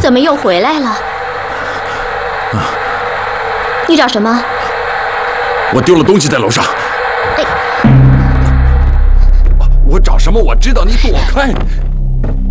怎么又回来了？你找什么？ 我丢了东西在楼上。 哎， 我找什么？我知道，你躲开。